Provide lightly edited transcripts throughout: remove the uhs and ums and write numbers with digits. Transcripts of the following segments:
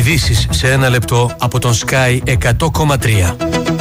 Ειδήσεις σε ένα λεπτό από τον Sky 100,3.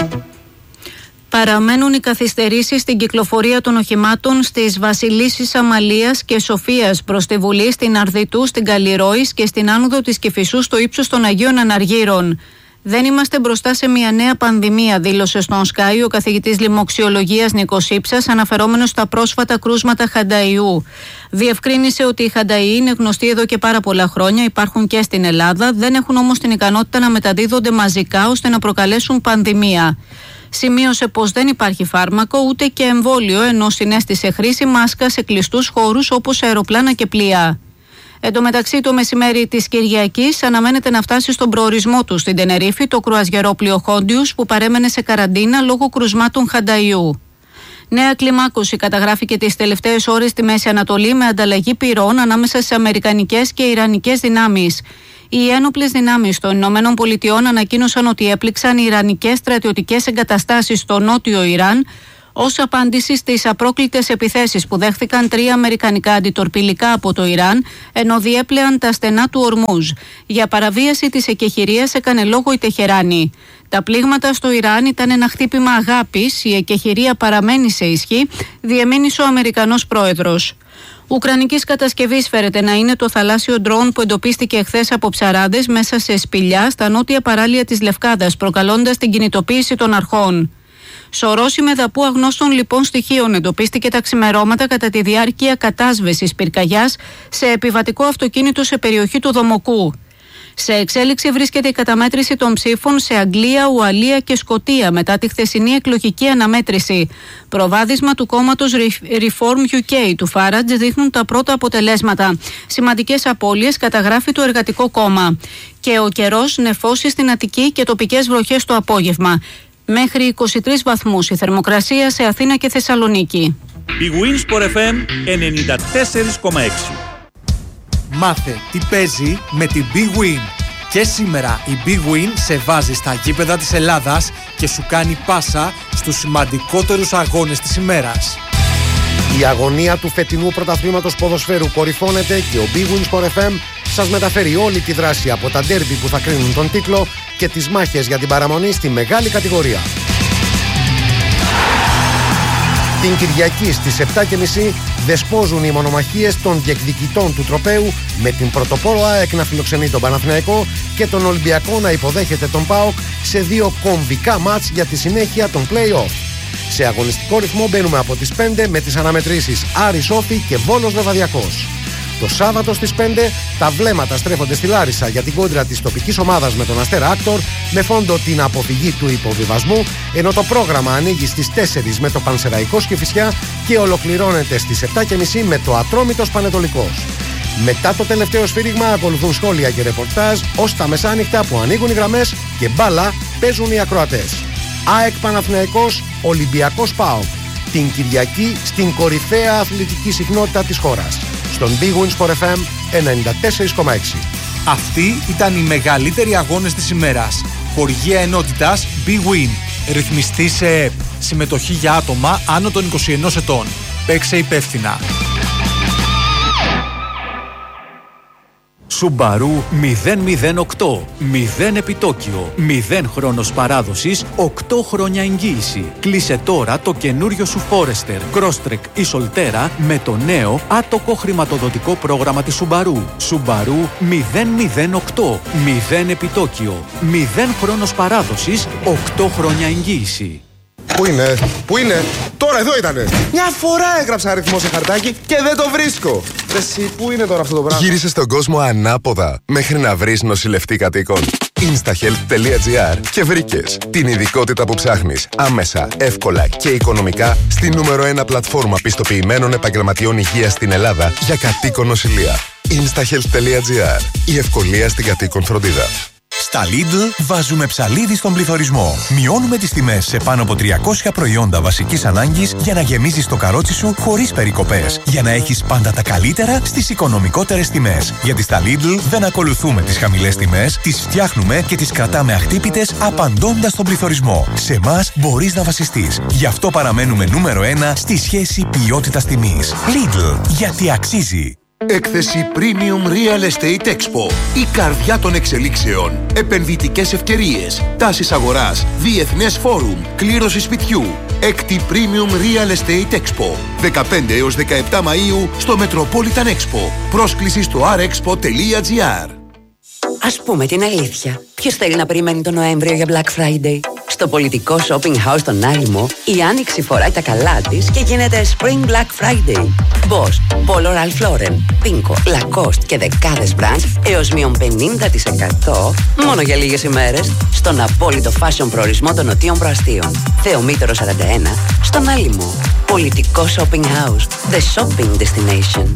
Παραμένουν οι καθυστερήσεις στην κυκλοφορία των οχημάτων στις Βασιλίσσης Αμαλίας και Σοφίας προς τη Βουλή, στην Αρδιτού, στην Καλλιρόης και στην άνοδο της Κηφισού στο ύψος των Αγίων Αναργύρων. Δεν είμαστε μπροστά σε μια νέα πανδημία, δήλωσε στον Sky ο καθηγητής λοιμοξιολογίας Νίκος Ήψας, αναφερόμενος στα πρόσφατα κρούσματα χανταϊού. Διευκρίνησε ότι οι χανταϊοί είναι γνωστοί εδώ και πάρα πολλά χρόνια, υπάρχουν και στην Ελλάδα, δεν έχουν όμως την ικανότητα να μεταδίδονται μαζικά ώστε να προκαλέσουν πανδημία. Σημείωσε πως δεν υπάρχει φάρμακο ούτε και εμβόλιο, ενώ συνέστησε χρήση μάσκα σε κλειστούς χώρους όπως αεροπλάνα και πλοία. Εν τω μεταξύ, το μεσημέρι της Κυριακής αναμένεται να φτάσει στον προορισμό του στην Τενερίφη το κρουαζιερόπλοιο Χόντιους, που παρέμενε σε καραντίνα λόγω κρουσμάτων χανταϊού. Νέα κλιμάκωση καταγράφηκε τις τελευταίες ώρες στη Μέση Ανατολή με ανταλλαγή πυρών ανάμεσα στις αμερικανικές και ιρανικές δυνάμεις. Οι ένοπλες δυνάμεις των Ηνωμένων Πολιτειών ανακοίνωσαν ότι έπληξαν ιρανικές στρατιωτικές εγκαταστάσεις στο νότιο Ιράν ως απάντηση στις απρόκλητες επιθέσεις που δέχθηκαν 3 αμερικανικά αντιτορπιλικά από το Ιράν, ενώ διέπλεαν τα στενά του Ορμούζ. Για παραβίαση της εκεχηρίας έκανε λόγο η Τεχεράνη. Τα πλήγματα στο Ιράν ήταν ένα χτύπημα αγάπης, η εκεχηρία παραμένει σε ισχύ, διεμήνυσε ο Αμερικανός πρόεδρος. Ουκρανικής κατασκευής φέρεται να είναι το θαλάσσιο ντρόουν που εντοπίστηκε εχθές από ψαράδες μέσα σε σπηλιά στα νότια παράλια της Λευκάδας, προκαλώντας την κινητοποίηση των αρχών. Σωρός ημεδαπού αγνώστων λοιπόν στοιχείων εντοπίστηκε τα ξημερώματα κατά τη διάρκεια κατάσβεσης πυρκαγιάς σε επιβατικό αυτοκίνητο σε περιοχή του Δομοκού. Σε εξέλιξη βρίσκεται η καταμέτρηση των ψήφων σε Αγγλία, Ουαλία και Σκωτία μετά τη χθεσινή εκλογική αναμέτρηση. Προβάδισμα του κόμματος Reform UK του Φάραντζ δείχνουν τα πρώτα αποτελέσματα. Σημαντικές απώλειες καταγράφει το Εργατικό Κόμμα. Και ο καιρός νεφώσει στην Αττική και τοπικές βροχές το απόγευμα. Μέχρι 23 βαθμούς η θερμοκρασία σε Αθήνα και Θεσσαλονίκη. Big Win Sport FM 94,6. Μάθε τι παίζει με την Big Win. Και σήμερα η Big Win σε βάζει στα γήπεδα της Ελλάδας και σου κάνει πάσα στους σημαντικότερους αγώνες της ημέρας. Η αγωνία του φετινού πρωταθλήματος ποδοσφαίρου κορυφώνεται και ο Big Win Sport FM σας μεταφέρει όλη τη δράση από τα ντέρμπι που θα κρίνουν τον τίτλο και τις μάχες για την παραμονή στη μεγάλη κατηγορία. Την Κυριακή στις 7.30 δεσπόζουν οι μονομαχίες των διεκδικητών του τροπαίου, με την πρωτοπόρο ΑΕΚ να φιλοξενεί τον Παναθηναϊκό και τον Ολυμπιακό να υποδέχεται τον ΠΑΟΚ σε 2 κομβικά μάτς για τη συνέχεια των play-off. Σε αγωνιστικό ρυθμό μπαίνουμε από τις 5 με τις αναμετρήσεις Άρης Όφη και Βόλος Λεβαδιακός. Το Σάββατο στις 5 τα βλέμματα στρέφονται στη Λάρισα για την κόντρα της τοπικής ομάδας με τον Αστέρα Άκτορ, με φόντο την αποφυγή του υποβιβασμού, ενώ το πρόγραμμα ανοίγει στις 4 με το Πανσεραϊκός Κηφισιά και ολοκληρώνεται στις 7.30 με το Ατρόμητος Πανετολικός. Μετά το τελευταίο σφύριγμα ακολουθούν σχόλια και ρεπορτάζ ως τα μεσάνυχτα που ανοίγουν οι γραμμές και μπάλα παίζουν οι ακροατές. ΑΕΚ Παναθηναϊκός, Ολυμπιακός ΠΑΟΚ. Την Κυριακή στην κορυφαία αθλητική συχνότητα της χώρας. Στον Big Win Sport FM 94,6. Αυτοί ήταν οι μεγαλύτεροι αγώνες της ημέρας. Χορηγία ενότητας Big Win. Ρυθμιστή σε ΕΕΠ. Συμμετοχή για άτομα άνω των 21 ετών. Παίξε υπεύθυνα. Subaru 008. 0 επιτόκιο. 0 χρόνος παράδοσης. 8 χρόνια εγγύηση. Κλείσε τώρα το καινούριο σου Forester, Crosstrek ή Solterra με το νέο άτοκο χρηματοδοτικό πρόγραμμα της Subaru. Subaru 008. 0 επιτόκιο. 0 χρόνος παράδοσης. 8 χρόνια εγγύηση. Πού είναι, τώρα εδώ ήτανε. Μια φορά έγραψα αριθμό σε χαρτάκι και δεν το βρίσκω. Εσύ, πού είναι τώρα αυτό το πράγμα? Γύρισε στον κόσμο ανάποδα μέχρι να βρεις νοσηλευτή κατοίκων. Instahealth.gr και βρήκες την ειδικότητα που ψάχνεις άμεσα, εύκολα και οικονομικά στη νούμερο 1 πλατφόρμα πιστοποιημένων επαγγελματιών υγείας στην Ελλάδα για κατοίκον νοσηλεία. Instahealth.gr. Η ευκολία στην κατοίκον φροντίδα. Στα Lidl βάζουμε ψαλίδι στον πληθωρισμό. Μειώνουμε τις τιμές σε πάνω από 300 προϊόντα βασικής ανάγκης για να γεμίζεις το καρότσι σου χωρίς περικοπές. Για να έχεις πάντα τα καλύτερα στις οικονομικότερες τιμές. Γιατί στα Lidl δεν ακολουθούμε τις χαμηλές τιμές, τις φτιάχνουμε και τις κρατάμε αχτύπητες απαντώντας στον πληθωρισμό. Σε εμάς μπορείς να βασιστείς. Γι' αυτό παραμένουμε νούμερο 1 στη σχέση ποιότητας τιμής. Lidl, γιατί αξίζει. Έκθεση Premium Real Estate Expo. Η καρδιά των εξελίξεων. Επενδυτικές ευκαιρίες. Τάσεις αγοράς. Διεθνές φόρουμ. Κλήρωση σπιτιού. Έκτη Premium Real Estate Expo. 15 έως 17 Μαΐου στο Metropolitan Expo. Πρόσκληση στο rexpo.gr. Ας πούμε την αλήθεια. Ποιος θέλει να περιμένει τον Νοέμβριο για Black Friday? Στο πολιτικό shopping house στον Άλυμο, η Άνοιξη φοράει τα καλά της και γίνεται Spring Black Friday. Boss, Polo Ralph Lauren, Pinko, Lacoste και δεκάδες brands έως μείον 50% μόνο για λίγες ημέρες στον απόλυτο fashion προορισμό των Νοτίων Προαστίων. Θεομήτωρο 41, στον Άλυμο. Πολιτικό shopping house. The shopping destination.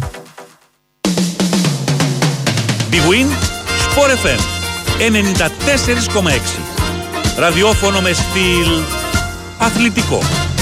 Big Win, Sport FM 94,6. Ραδιόφωνο με στυλ αθλητικό.